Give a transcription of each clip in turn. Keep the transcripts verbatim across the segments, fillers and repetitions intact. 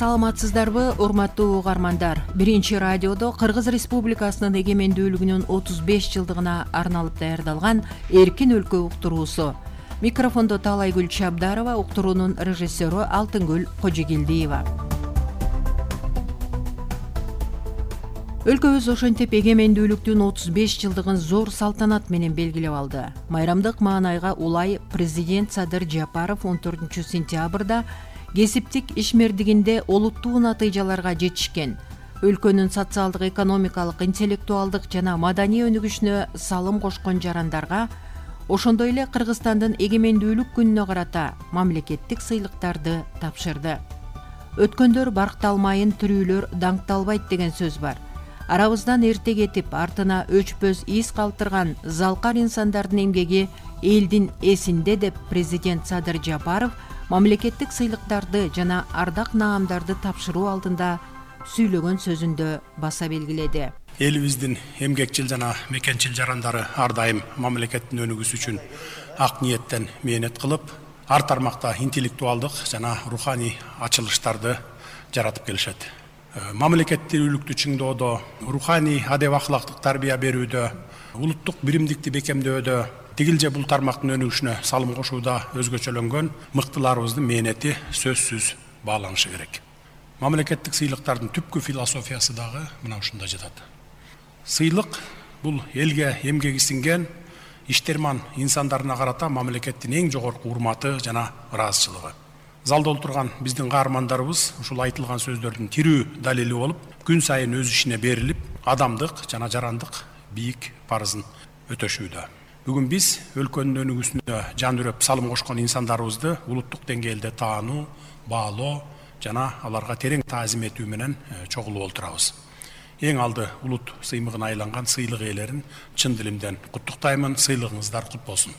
саламатсыздарбы, урматтуу угармандар? Биринчи радиодо Кыргыз Республикасынын эгемендүүлүгүнүн отуз беш жылдыгына арналып даярдалган Эркин өлкө уктуруусу. Микрофондо Таалайгүл Чабдарова, уктуруунун режиссеру Алтынгүл Кожогелдиева. Өлкөбүз ошентип эгемендүүлүктүн отуз беш жылдыгын зор салтанат менен белгилеп алды. Майрамдык маанайга улай президент Садыр Жапаров он төртүнчү сентябрда кесиптик ишмердигинде олуттуу натыйжаларга жетишкен, өлкөнүн социалдык, экономикалык, интеллектуалдык жана маданий өнүгүшүнө салым кошкон жарандарга, ошондой эле Кыргызстандын эгемендүүлүк күнүнө карата мамлекеттик сыйлыктарды тапшырды. Өткөндөр баркталмайын, тирүүлөр даңкталбайт деген сөз бар. Арабыздан эрте кетип, артына өчпөз из калтырган залкар инсандардын эмгеги элдин эсинде деп президент Садыр Жапаров мамлекеттик сыйлыктарды жана ардак наамдарды тапшыруу алдында сүйлөгөн сөзүндө баса белгиледи. Элибиздин эмгекчил жана мекенчил жарандары ар дайым мамлекеттин өнүгүүсү үчүн ак ниеттен мээнет кылып, ар тармакта интеллектуалдык жана руханий ачылыштарды жаратып келишет. Мамлекеттүүлүктү чыңдоодо, руханий адеп ахлактык тарбия берүүдө, улуттук биримдикти бекемдөөдө, тигилже бул тармактын өнүгүшүнө салым кошууда өзгөчөлөнгөн мыктыларыбыздын мээнети сөзсүз бааланышы керек. Мамлекеттик сыйлыктардын түпкү философиясы дагы мына ушунда жатат. Сыйлык бул элге эмгеги сиңген иштерман инсандарына карата мамлекеттин эң жогорку урматы жана ыраазычылыгы. Залда отурган биздин каармандарыбыз ушул айтылган сөздөрдүн тирүү далили болуп, күн сайын өз ишине берилип, адамдык жана жарандык бийик парызын өтөшүүдө. Бүгүн биз өлкөнүн өнүгүүсүнө жан үрөп салым кошкон инсандарыбызды улуттук деңгээлде таануу, баалоо жана аларга терең таазим этүү менен чогулуп отурабыз. Эң алды улут сыймыгына айланган сыйлык ээлерин чын дилимден куттуктаймын. Сыйлыгыңыздар кут болсун.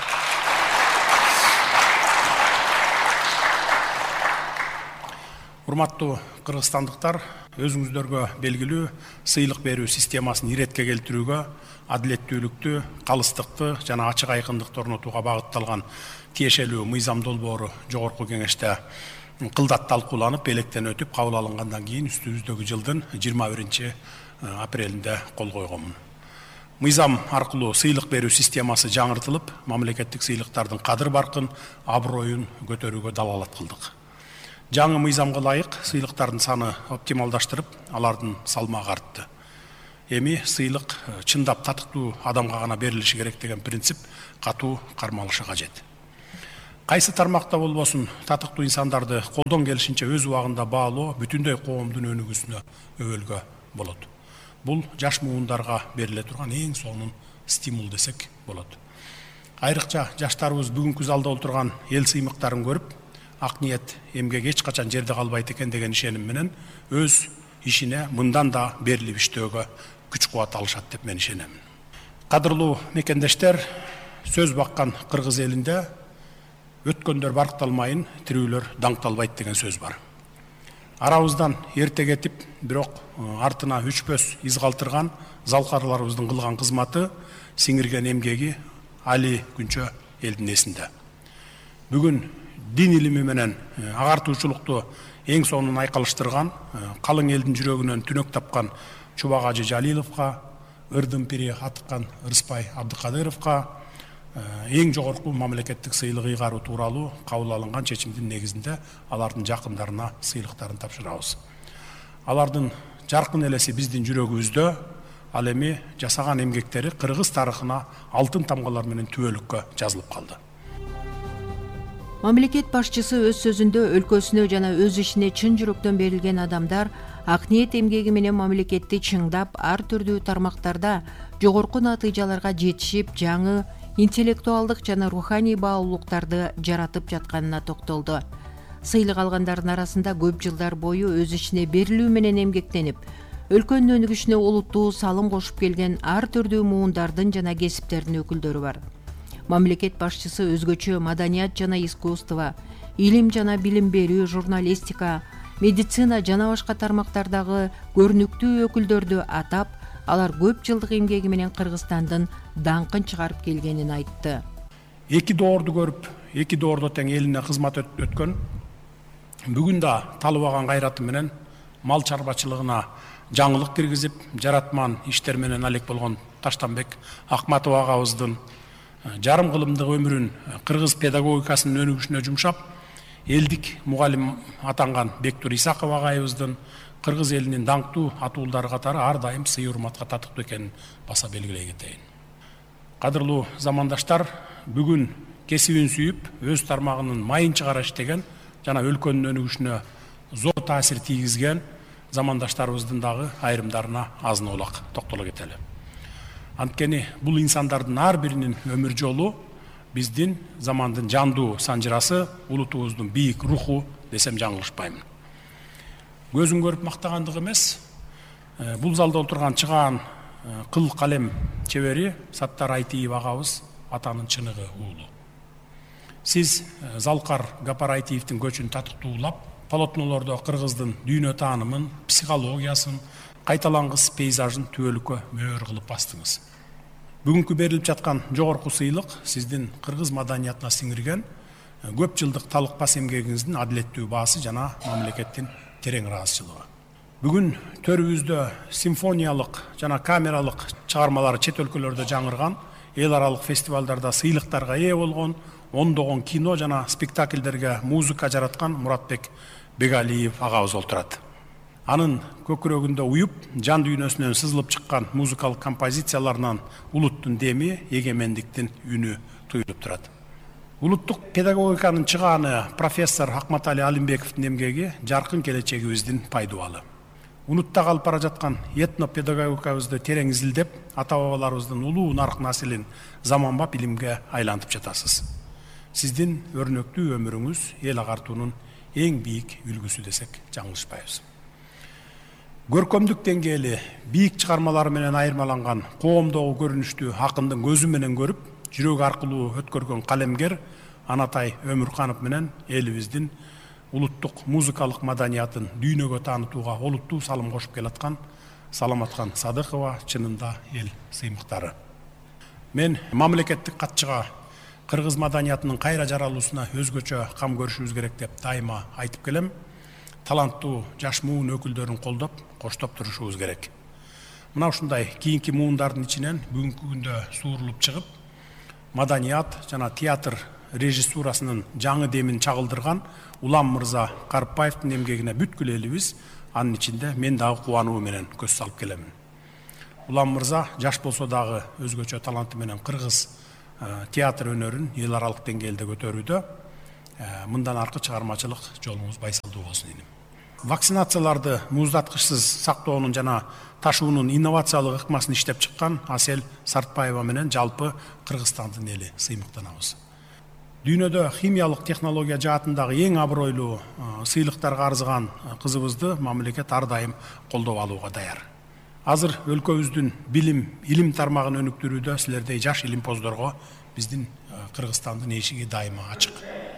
Урматтуу кыргызстандыктар, өзүңүздөргө белгилүү сыйлык берүү системасын иретке келтирүүгө, адилеттүүлүктү, калыстыкты жана ачык айкындыкты орнотууга багытталган тиешелүү мыйзам долбоору жогорку кеңеште кылдат талкууланып, электен өтүп, кабыл алынгандан кийин үстүбүздөгү жылдын жыйырма биринчи апрелинде кол койгонмун. Мыйзам аркылуу сыйлык берүү системасы жаңыртылып, мамлекеттик сыйлыктардын кадыр баркын, аброюн көтөрүүгө далалат кылдык. Жаңы мыйзамга ылайык сыйлыктардын саны оптималдаштырып, алардын салмагы артты. Эми сыйлык чындап татыктуу адамга гана берилиши керек деген принцип катуу кармалышы кажет. Кайсы тармакта болбосун, татыктуу инсандарды колдон келишинче өз убагында баалоо бүтүндөй коомдун өнүгүүсүнө өбөлгө болот. Бул жаш муундарга бериле турган эң сонун стимул десек болот. Айрыкча жаштарыбыз бүгүнкү залда отурган эл сыймыктарын көрүп, ак ниет эмгек эч качан жерде калбайт экен деген ишеним менен өз ишине мындан да берилип иштөөгө күч кубат алышат деп мен ишенемин. Кадырлуу мекендештер, сөз баккан кыргыз элинде өткөндөр баркталмайын, тирүүлөр даңкталбайт деген сөз бар. Арабыздан эрте кетип, бирок артына үчпөс из калтырган залкарларыбыздын кылган кызматы, сиңирген эмгеги али күнчө элдин эсинде. Бүгүн дин илими менен агартуучулукту эң сонун айкалыштырган, калың элдин жүрөгүнөн түнөк тапкан Чубак Ажы Жалиловго, ырдын пири атыккан Ырыспай Абдыкадыровго эң жогорку мамлекеттик сыйлык ыйгаруу тууралуу кабыл алынган чечимдин негизинде алардын жакындарына сыйлыктарын тапшырабыз. Алардын жаркын элеси биздин жүрөгүбүздө, ал эми жасаган эмгектери кыргыз тарыхына алтын тамгалар менен түбөлүккө жазылып калды. Мамлекет башчысы өз сөзүндө өлкөсүнө жана өз ишине чын жүрөктөн берилген адамдар ак ниет эмгеги менен мамлекетти чыңдап, ар түрдүү тармактарда жогорку натыйжаларга жетишип, жаңы интеллектуалдык жана руханий баалуулуктарды жаратып жатканына токтолду. Сыйлык алгандардын арасында көп жылдар бою өз ишине берилүү менен эмгектенип, өлкөнүн өнүгүшүнө олуттуу салым кошуп келген ар түрдүү муундардын жана кесиптердин өкүлдөрү бар. Мамлекет башчысы өзгөчө маданият жана искусство, илим жана билим берүү, журналистика, медицина жана башка тармактардагы көрүнүктүү өкүлдөрдү атап, алар көп жылдык эмгеги менен Кыргызстандын даңкын чыгарып келгенин айтты. Эки доорду көрүп, эки доордо тең элине кызмат өткөн Бүгүн да талыбаган кайраты менен мал чарбачылыгына жаңылык киргизип, жаратман иштер менен алек болгон Таштанбек Акматов агабыздын жарым кылымдык өмүрүн кыргыз педагогикасынын өнүгүшүнө жумшап, элдик мугалим атанган Бектур Исаков агайыбыздын кыргыз элинин даңктуу атуулдары катары ар дайым сый урматка татыктуу экенин баса белгилей кетейин. Кадырлуу замандаштар, бүгүн кесибин сүйүп, өз тармагынын майын чыгара иштеген жана өлкөнүн өнүгүшүнө зор таасир тийгизген замандаштарыбыздын дагы айрымдарына азын олак токтоло кетели. Анткени бул инсандардын ар биринин өмүр жолу биздин замандын жандуу санжырасы, улутубуздун бийик руху десем жаңылышпаймын. Көзүн көрүп мактагандык эмес, бул залда отурган чыгаан кыл калем чебери Саттар Айтиев агабыз атанын чыныгы уулу. Сиз Залкар Гапар Айтиевдин көчүн татыктуулап, полотнолордо кыргыздын дүйнө таанымын, психологиясын, кайталангыс пейзажын түбөлүккө мөөр кылып бастыңыз. Бүгүнкү берилип жаткан жогорку сыйлык сиздин кыргыз маданиятына сиңирген көп жылдык талыкпас эмгегиңиздин адилеттүү баасы жана мамлекеттин терең ыраазычылыгы. Бүгүн төрүбүздө симфониялык жана камералык чыгармалары чет өлкөлөрдө жаңырган, эл аралык фестивалдарда сыйлыктарга ээ болгон, ондогон кино жана спектакльдерге музыка жараткан Муратбек Бегалиев агабыз олтурат. Анын көкүрөгүндө уюп, жан дүйнөсүнөн сызылып чыккан музыкалык композицияларынан улуттун деми, эгемендиктин үнү туюлуп турат. Улуттук педагогиканын чыгааны профессор Акматали Алимбековдун эмгеги жаркын келечегибиздин пайдубалы. Унутта калып бара жаткан этнопедагогикабызды терең изилдеп, ата-бабаларыбыздын улуу нарк населин заманбап илимге айлантып жатасыз. Сиздин өрнөктүү өмүрүңүз эл агартуунун эң бийик үлгүсү десек жаңылышпайбыз. Көркөмдүк деңгээли бийик чыгармалары менен айырмаланган коомдогу көрүнүштү акындын көзү менен көрүп, жүрөк аркылуу өткөргөн калемгер Анатай Өмүрканов менен элибиздин улуттук музыкалык маданиятын дүйнөгө таанытууга олуттуу салым кошуп келаткан Саламаткан Садыкова чынында эл сыймыктары. Мен мамлекеттик катчыга кыргыз маданиятынын кайра жаралуусуна өзгөчө кам көрүшүбүз керек деп дайыма айтып келем. Таланттуу жаш муун өкүлдөрүн колдоп, коштоп турушубуз керек. Мына ушундай кийинки муундардын ичинен бүгүнкү күндө суурулуп чыгып, маданият жана театр режиссурасынын жаңы демин чагылдырган Улам мырза Карпаевдин эмгегине бүткүл элибиз, анын ичинде мен дагы кубануу менен көз салып келемин. Улам мырза жаш болсо дагы өзгөчө таланты менен кыргыз театр өнөрүн эл аралык деңгээлде көтөрүүдө. Мындан аркы чыгармачылык жолуңуз байсалдуу болсун дейм. Вакцинацияларды муздаткычсыз сактоонун жана ташуунун инновациялык ыкмасын иштеп чыккан Асел Сартбаева менен жалпы Кыргызстандын эли сыймыктанабыз. Дүйнөдө химиялык технология жаатындагы эң абройлуу сыйлыктарга арзыган кызыбызды мамлекет ар дайым колдоп алууга даяр. Азыр өлкөбүздүн билим, илим тармагын өнүктүрүүдө силердей жаш илимпоздорго биздин Кыргызстандын эшиги дайыма ачык.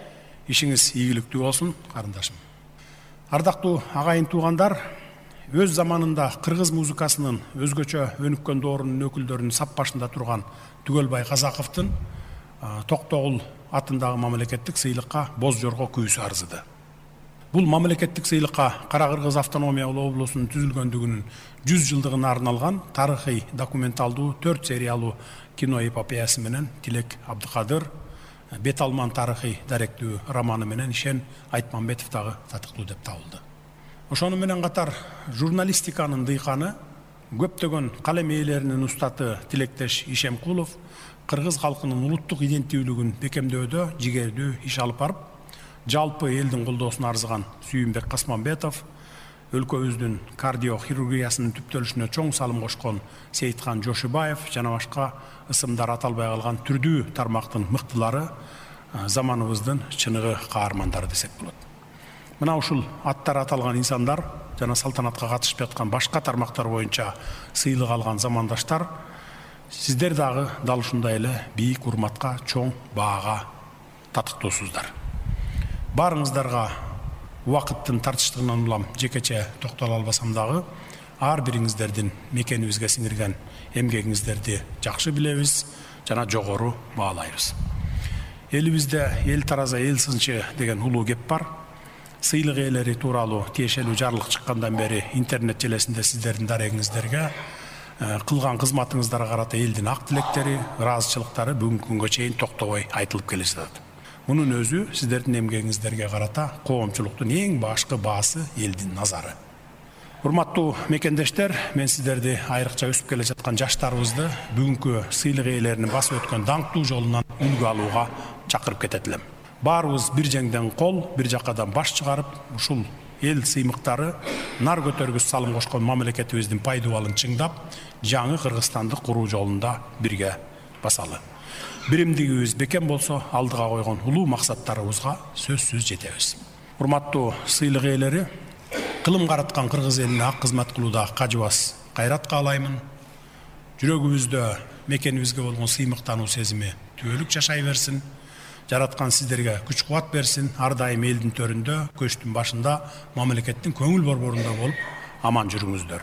Ишиңиз ийгиликтүү болсун, карындашым. Ардактуу агайын туугандар, өз заманында кыргыз музыкасынын өзгөчө өнүккөн доорунун өкүлдөрүнүн сап башында турган Түгөлбай Казаковдун Токтогул атындагы мамлекеттик сыйлыкка Боз Жорго күйүүсү арзыды. Бул мамлекеттик сыйлыкка Кара Кыргыз автономиялуу облусунун түзүлгөндүгүнүн жүз жылдыгына арналган тарыхый документалдуу төрт сериялуу кино эпопеясы менен Тилек Абдыкадыр, Бет алман тарыхый даректүү романы менен Ишен Айтмамбетов дагы татыктуу деп табылды. Ошону менен катар журналистиканын дыйканы, көптөгөн калем ээлеринин устаты Тилектеш Ишемкулов кыргыз калкынын улуттук иденттүүлүгүн бекемдөөдө жигердүү иш алып барып, жалпы элдин колдоосуна арзыган Сүйүнбек Касманбетов, өлкөбүздүн кардиохирургиясынын түптөлүшүнө чоң салым кошкон Сейиткан Жошубаев жана башка ысымдар аталбай калган түрдүү тармактын мыктылары заманыбыздын чыныгы каармандары десек болот. Мына ушул аттар аталган инсандар жана салтанатка катышып жаткан башка тармактар боюнча сыйлык алган замандаштар, сиздер дагы дал ушундай эле бийик урматка, чоң баага татыктуусуздар. Барыңыздарга убакыттын тартыштыгынан улам жекече токтоло албасам дагы, ар бириңиздердин мекенибизге сиңирген эмгегиңиздерди жакшы билебиз жана жогору баалайбыз. Элибизде эл тараза эл сынчы деген улуу кеп бар. сыйлык ээлери тууралуу тиешелүү жарлык чыккандан бери интернет желесинде сиздердин дарегиңиздерге кылган кызматыңыздарга карата элдин ак тилектери, ыраазычылыктары бүгүнкү күнгө чейин токтобой айтылып келе жатат. Мунун өзү сиздердин эмгегиңиздерге карата коомчулуктун эң башкы баасы элдин назары. Урматтуу мекендештер, мен сиздерди айрыкча өсүп келе жаткан жаштарыбызды бүгүнкү сыйлык ээлеринин басып өткөн даңктуу жолунан үлгү алууга чакырып кетет элем. Баарыбыз бир жеңден кол, бир жакадан баш чыгарып, ушул эл сыймыктары нар көтөргүс салым кошкон мамлекетибиздин пайдубалын чыңдап, жаңы Кыргызстанды куруу жолунда бирге басалы. Биримдигибиз бекем болсо, алдыга койгон улуу максаттарыбызга сөзсүз жетебиз. Урматтуу сыйлык ээлери, кылым караткан кыргыз элине ак кызмат кылууда кажыбас кайрат каалаймын. Жүрөгүбүздө мекенибизге болгон сыймыктануу сезими түбөлүк жашай берсин. Жараткан сиздерге күч кубат берсин. Ар дайым элдин төрүндө, көчтүн башында, мамлекеттин көңүл борборунда болуп, аман жүрүңүздөр.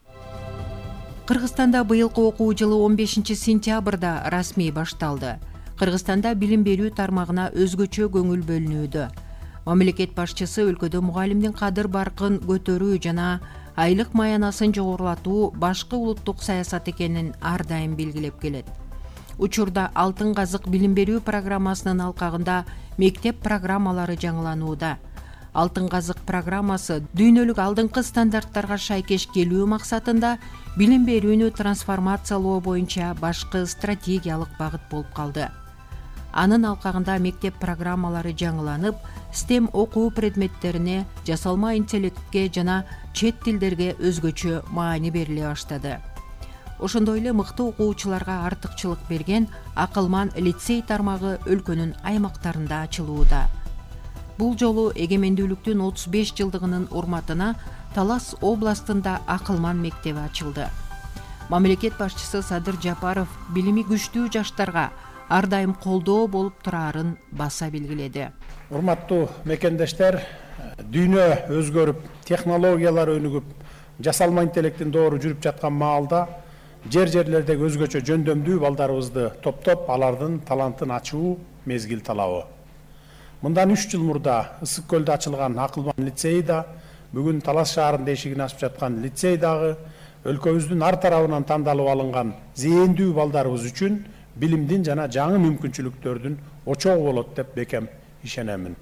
Кыргызстанда быйылкы окуу жылы он бешинчи сентябрда расмий башталды. Кыргызстанда билим берүү тармагына өзгөчө көңүл бөлүнүүдө. Мамлекет башчысы өлкөдө мугалимдин кадыр баркын көтөрүү жана айлык маянасын жогорулатуу башкы улуттук саясат экенин ар дайым белгилеп келет. Учурда Алтын казык билим берүү программасынын алкагында мектеп программалары жаңыланууда. Алтын казык программасы дүйнөлүк алдыңкы стандарттарга шайкеш келүү максатында билим берүүнү трансформациялоо боюнча башкы стратегиялык багыт болуп калды. Анын алкагында мектеп программалары жаңыланып, стем окуу предметтерине, жасалма интеллектке жана чет тилдерге өзгөчө маани бериле баштады. Ошондой эле мыкты окуучуларга артыкчылык берген Акылман лицей тармагы өлкөнүн аймактарында ачылууда. Бул жолу эгемендүүлүктүн отуз беш жылдыгынын урматына Талас областында Акылман мектеби ачылды. Мамлекет башчысы Садыр Жапаров билими күчтүү жаштарга ар дайым колдоо болуп турарын баса белгиледи. Урматтуу мекендештер, дүйнө өзгөрүп, технологиялар өнүгүп, жасалма интеллектин доору жүрүп жаткан маалда жер-жерлердеги өзгөчө жөндөмдүү балдарыбызды топтоп, алардын талантын ачуу мезгил талабы. Мындан үч жыл мурда Ысык көлдө ачылган Акылман лицейи да, бүгүн Талас шаарында эшигин ачып жаткан лицей дагы өлкөбүздүн ар тарабынан тандалып алынган зээндүү балдарыбыз үчүн билимдин жана жаңы мүмкүнчүлүктөрдүн очогу болот деп бекем ишенемин.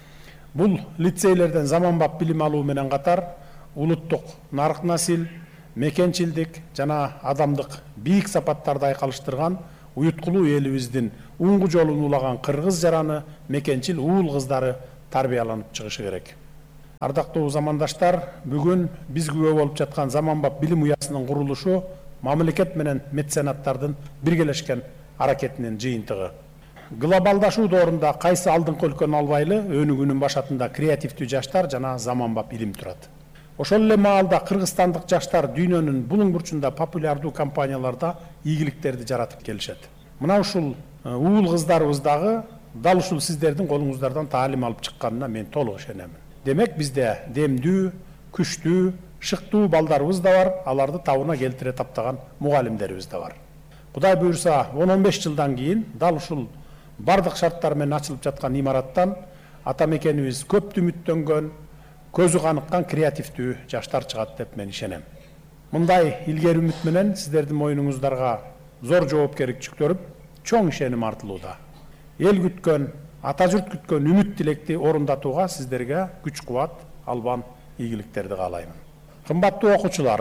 Бул лицейлерден заманбап билим алуу менен катар улуттук нарк насил, мекенчилдик жана адамдык бийик сапаттарды айкалыштырган уюткулуу элибиздин уңгу жолун улаган кыргыз жараны мекенчил уул кыздары тарбияланып чыгышы керек. Ардактуу замандаштар, бүгүн биз күбө болуп жаткан заманбап билим уясынын курулушу мамлекет менен меценаттардын биргелешкен аракетинин жыйынтыгы. Глобалдашуу доорунда кайсы алдыңкы өлкөнү албайлы, өнүгүүнүн башатында креативдүү жаштар жана заманбап илим турат. Ошол эле маалда кыргызстандык жаштар дүйнөнүн булуң бурчунда популярдуу компанияларда ийгиликтерди жаратып келишет. Мына ушул уул кыздарыбыз дагы дал ушул сиздердин колуңуздардан таалим алып чыкканына мен толук ишенемин. Демек бизде демдүү, күчтүү, шыктуу балдарыбыз да бар, аларды табына келтире таптаган мугалимдерибиз да бар. Кудай буюрса, он он беш жылдан кийин дал ушул бардык шарттар менен ачылып жаткан имараттан ата мекенибиз көп үмүттөнгөн, көзү каныккан креативдүү жаштар чыгат деп мен ишенем. Мындай илгери үмүт менен сиздердин мойнуңуздарга зор жоопкерчилик жүктөрүп, чоң ишеним артылууда. Эл күткөн, ата журт күткөн үмүт тилекти орундатууга сиздерге күч кубат, албан ийгиликтерди каалаймын. Кымбаттуу окуучулар,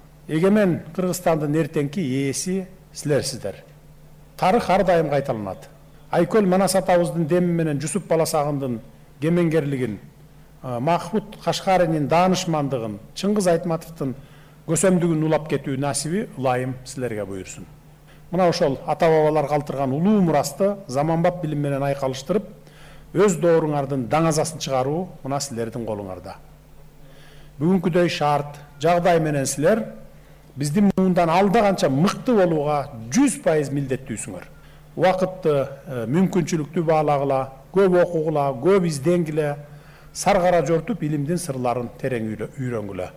эгемен Кыргызстандын эртеңки ээси силерсиздер. Тарых ар дайым кайталанат. Айкөл Манас атабыздын деми менен Жусуп Баласагындын кемеңгерлигин, Махмуд Кашкаринин даанышмандыгын, Чыңгыз Айтматовдун көсөмдүгүн улап кетүү насиби ылайым силерге буйрсун. Мына ошол ата-бабалар калтырган улуу мурасты заманбап билим менен айкалыштырып, өз дооруңардын даңазасын чыгаруу мына силердин колуңарда. Бүгүнкүдөй шарт, жагдай менен силер биздин муундан алда канча мыкты болууга жүз пайыз милдеттүүсүңөр. Убакытты мүмкүнчүлүктүү баалагыла, көп окугула, көп изденгиле, саргара жортуп илимдин сырларын терең үйрөнгүлө.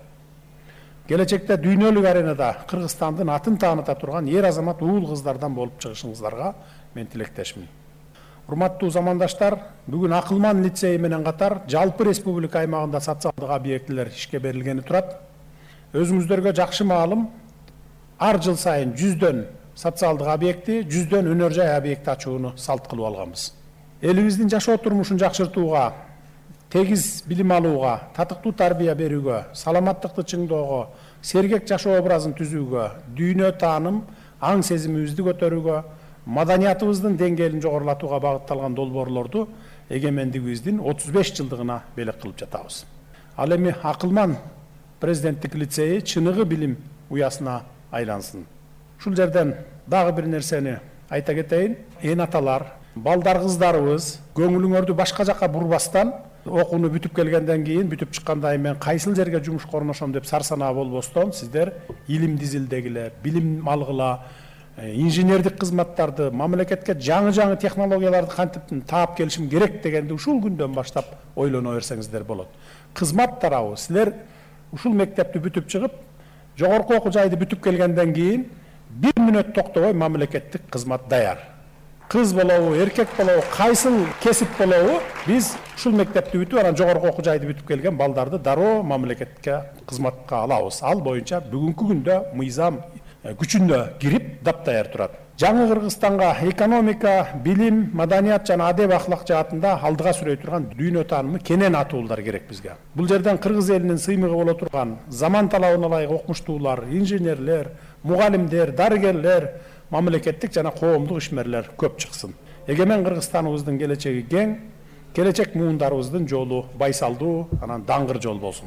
Келечекте дүйнөлүк аренада Кыргызстандын атын тааныта турган ер азамат уул кыздардан болуп чыгышыңыздарга мен тилектешмин. Урматтуу замандаштар, бүгүн Акылман лицейи менен катар жалпы республика аймагында социалдык объектилер ишке берилгени турат. Өзүңүздөргө жакшы маалым, ар жыл сайын жүздөн социалдык объекти, жүздөн өнөр жай объекти ачууну салт кылып алганбыз. Элибиздин жашоо турмушун жакшыртууга, тегиз билим алууга, татыктуу тарбия берүүгө, саламаттыкты чыңдоого, сергек жашоо образын түзүүгө, дүйнө тааным, аң сезимибизди көтөрүүгө, маданиятыбыздын деңгээлин жогорулатууга багытталган долбоорлорду эгемендигибиздин отуз беш жылдыгына белек кылып жатабыз. Ал эми Акылман президенттик лицейи чыныгы билим уясына айлансын. Ушул жерден дагы бир нерсени айта кетейин. Эн аталар, балдар кыздарыбыз көңүлүңөрдү башка жакка бурбастан, окууну бүтүп келгенден кийин, бүтүп чыккандай мен кайсыл жерге жумушка орношом деп сарсанаа болбостон, сиздер илим дизилдегиле, билим алгыла, инженердик кызматтарды, мамлекетке жаңы-жаңы технологияларды кантип таап келишим керек дегенди ушул күндөн баштап ойлоно берсеңиздер болот. Кызмат тарабы, силер ушул мектепти бүтүп чыгып, жогорку окуу жайды бүтүп келгенден кийин бир мүнөт токтобой мамлекеттик кызмат даяр. Кыз болобу, эркек болобу, кайсыл кесип болобу, биз ушул мектепти бүтүп, анан жогорку окуу жайды бүтүп келген балдарды дароо мамлекетке кызматка алабыз. Ал боюнча бүгүнкү күндө мыйзам күчүнө кирип даптаяр турат. Жаңы Кыргызстанга экономика, билим, маданият жана адеп ахлак жаатында алдыга сүрөй турган дүйнө таанымы кенен атуулар керек бизге. Бул жерден Кыргыз элинин сыймыгы боло турган заман талабына ылайык окумуштуулар, инженерлер, мугалимдер, дарыгерлер, мамлекеттик жана коомдук ишмерлер көп чыксын. Эгемен Кыргызстаныбыздын келечеги кең, келечек муундарыбыздын жолу байсалдуу, анан даңгыр жол болсун.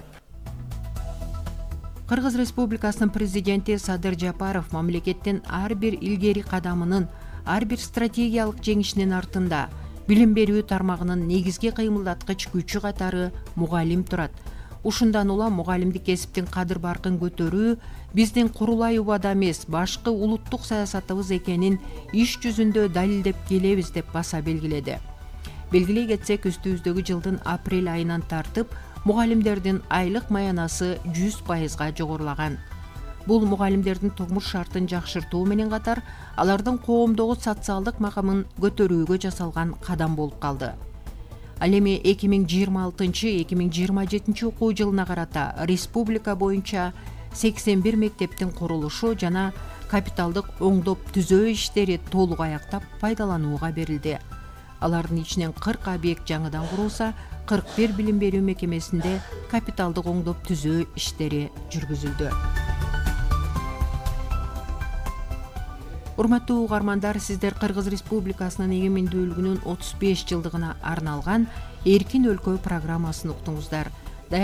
Кыргыз Республикасынын президенти Садыр Жапаров мамлекеттин ар бир илгери кадамынын, ар бир стратегиялык жеңишинин артында билим берүү тармагынын негизги кыймылдаткыч күчү катары мугалим турат. Ушундан улам мугалимдик кесиптин кадыр баркын көтөрүү биздин курулай убада эмес, башкы улуттук саясатыбыз экенин иш жүзүндө далилдеп келебиз деп баса белгиледи. Белгилей кетсек, үстүбүздөгү жылдын апрель айынан тартып мугалимдердин айлык маянасы жүз пайызга жогорулаган. Бул мугалимдердин турмуш шартын жакшыртуу менен катар, алардын коомдогу социалдык макамын көтөрүүгө жасалган кадам болуп калды. Ал эми эки миң жыйырма алтынчы — эки миң жыйырма жетинчи окуу жылына карата республика боюнча сексен бир мектептин курулушу жана капиталдык оңдоп түзөө иштери толук аяктап пайдаланууга берилди. Алардын ичинен кырк объект жаңыдан курулса, кырк бир билим берүү мекемесинде капиталдык оңдоп түзөө иштери жүргүзүлдү. Урматтуу угармандар, сиздер Кыргыз Республикасынын эгемендүүлүгүнүн отуз беш жылдыгына арналган Эркин өлкө программасын уктуңуздар.